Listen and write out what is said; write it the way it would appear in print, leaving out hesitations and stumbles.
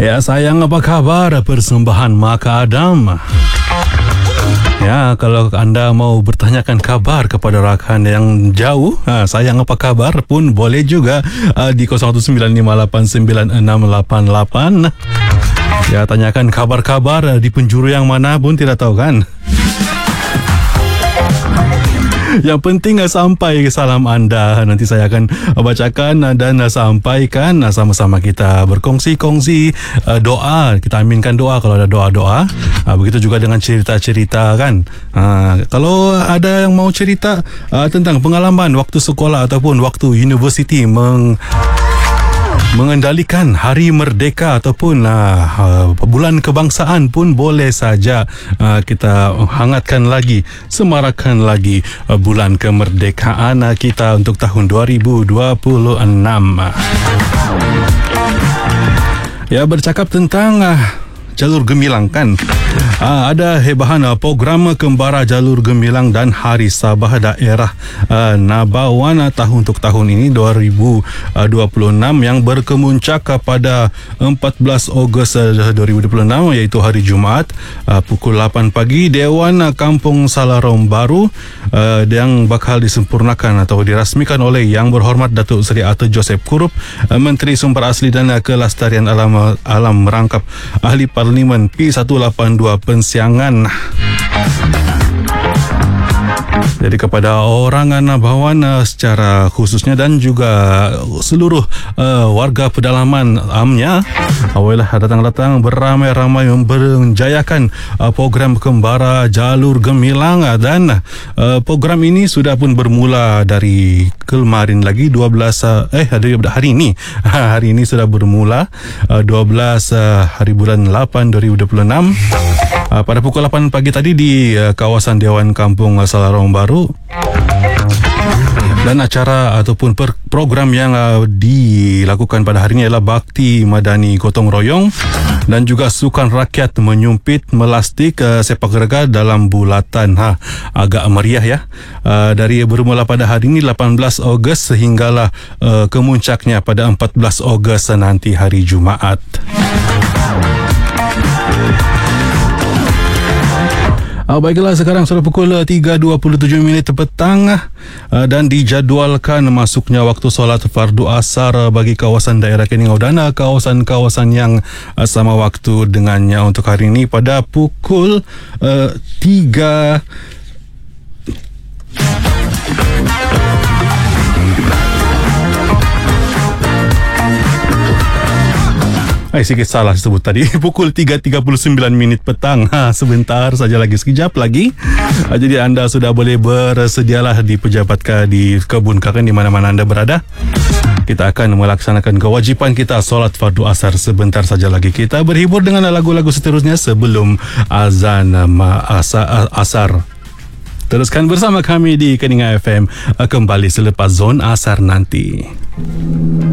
Ya sayang, apa kabar? Persembahan Maka Adam. Ya, kalau anda mau bertanyakan kabar kepada rakan yang jauh, sayang apa kabar pun boleh juga di 0195896688. Ya, tanyakan kabar-kabar di penjuru yang mana pun tidak tahu kan. Yang penting sampai salam anda. Nanti saya akan bacakan dan sampaikan. Sama-sama kita berkongsi-kongsi doa. Kita aminkan doa kalau ada doa-doa. Begitu juga dengan cerita-cerita kan. Kalau ada yang mau cerita tentang pengalaman waktu sekolah ataupun waktu universiti mengendalikan Hari Merdeka ataupun bulan kebangsaan pun boleh saja kita hangatkan lagi, semarakkan lagi bulan kemerdekaan kita untuk tahun 2026. Ya, bercakap tentang Jalur Gemilang kan. Ada hebahan program Kembara Jalur Gemilang dan Hari Sabah Daerah Nabawan tahun untuk tahun ini 2026 yang berkemuncak pada 14 Ogos 2026 iaitu hari Jumaat pukul 8 pagi. Dewan Kampung Salarong Baru yang bakal disempurnakan atau dirasmikan oleh Yang Berhormat Datuk Seri Arthur Joseph Kurup, Menteri Sumber Asli dan Kelestarian Alam merangkap Ahli Parlimen P182 Pensiangan. Jadi kepada orang Nabawan secara khususnya dan juga seluruh warga pedalaman amnya, awalah datang-datang beramai-ramai menjayakan program Kembara Jalur Gemilang, dan program ini sudah pun bermula dari kemarin lagi 12 hari ini. Hari ini sudah bermula 12 hari bulan 8 2026 pada pukul 8 pagi tadi di kawasan Dewan Kampung Salarong Baru. Dan acara ataupun program yang dilakukan pada hari ini adalah Bakti Madani Gotong Royong dan juga Sukan Rakyat Menyumpit Melastik Sepak Raga dalam bulatan. Agak meriah ya. Dari bermula pada hari ini 18 Ogos sehinggalah kemuncaknya pada 14 Ogos nanti hari Jumaat. Baiklah, sekarang sudah pukul 3.27 petang dan dijadualkan masuknya waktu solat fardu asar bagi kawasan daerah Keningau dan kawasan-kawasan yang sama waktu dengannya untuk hari ini pada pukul 3. Sikit salah sebut tadi. Pukul 3.39 petang. Sebentar saja lagi, sekejap lagi. Jadi anda sudah boleh bersedialah di pejabat di kebun kakak di mana-mana anda berada. Kita akan melaksanakan kewajipan kita solat fardu asar sebentar saja lagi. Kita berhibur dengan lagu-lagu seterusnya sebelum azan asar. Teruskan bersama kami di Keningau FM kembali selepas zon asar nanti.